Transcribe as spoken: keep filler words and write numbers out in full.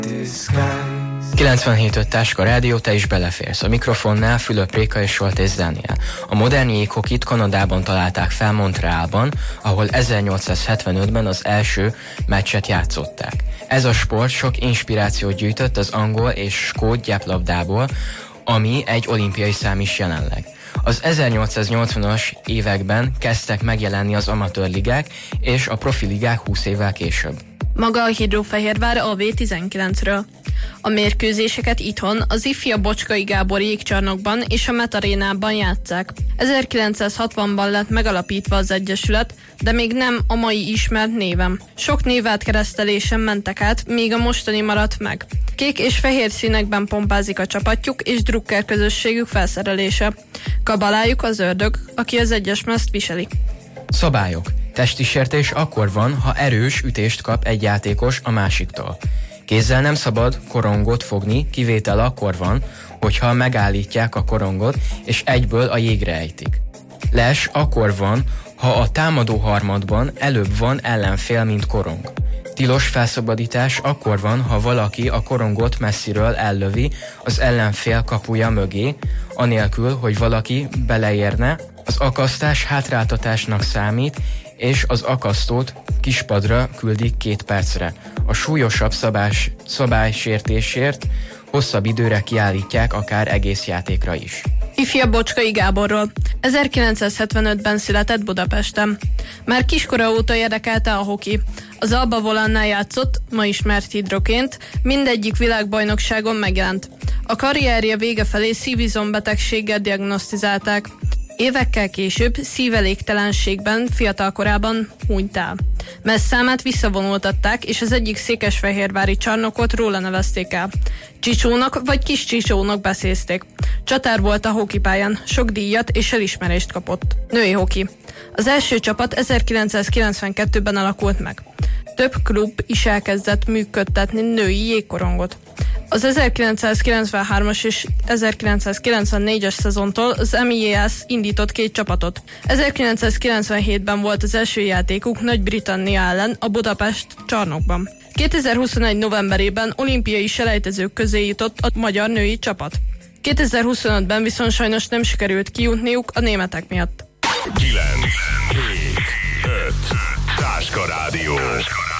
kilencvenhét öt Táska Rádió, te is beleférsz. A mikrofonnál Fülöp Réka és Soltész Dániel. A modern jéghokit Kanadában találták fel, Montrealban, ahol ezernyolcszázhetvenötben az első meccset játszották. Ez a sport sok inspirációt gyűjtött az angol és skót gyeplabdából, ami egy olimpiai szám is jelenleg. Az ezernyolcszáznyolcvanas években kezdtek megjelenni az amatőrligák és a profiligák húsz évvel később. Maga a Hidrofehérvár a vé tizenkilencről. A mérkőzéseket itthon az ifja Bocskai Gábor jégcsarnokban és a Metarénában játsszák. ezerkilencszázhatvanban lett megalapítva az egyesület, de még nem a mai ismert névem. Sok névátkeresztelésen mentek át, míg a mostani maradt meg. Kék és fehér színekben pompázik a csapatjuk és drukker közösségük felszerelése. Kabalájuk az ördög, aki az egyes mezt viseli. Szabályok. Testi sértés akkor van, ha erős ütést kap egy játékos a másiktól. Kézzel nem szabad korongot fogni, kivétel akkor van, hogyha megállítják a korongot és egyből a jégre ejtik. Les akkor van, ha a támadó harmadban előbb van ellenfél, mint korong. Tilos felszabadítás akkor van, ha valaki a korongot messziről ellövi az ellenfél kapuja mögé, anélkül, hogy valaki beleérne. Az akasztás hátráltatásnak számít, és az akasztót kispadra küldik két percre. A súlyosabb szabás, szabálysértésért hosszabb időre kiállítják, akár egész játékra is. Ifja Bocskai Gáborról. ezerkilencszázhetvenötben született Budapesten. Már kiskora óta érdekelte a hoki. Az Alba Volannál játszott, ma ismert Hidroként, mindegyik világbajnokságon megjelent. A karrierje vége felé szívizombetegséggel diagnosztizálták. Évekkel később szívelégtelenségben fiatalkorában hunyt el. Messzámát visszavonultatták, és az egyik székesfehérvári csarnokot róla nevezték el. Csicsónak vagy Kis Csicsónak beszézték. Csatár volt a hokipályán, sok díjat és elismerést kapott. Női hoki. Az első csapat ezerkilencszázkilencvenkettőben alakult meg. Több klub is elkezdett működtetni női jégkorongot. Az ezerkilencszázkilencvenhármas és ezerkilencszázkilencvennégyes szezontól az em i á es indított két csapatot. ezerkilencszázkilencvenhétben volt az első játékuk Nagy-Britannia ellen a Budapest csarnokban. kétezer-huszonegy novemberében olimpiai selejtezők közé jutott a magyar női csapat. kétezer-huszonötben viszont sajnos nem sikerült kijutniuk a németek miatt. kilenc, hét, öt Táska Rádió.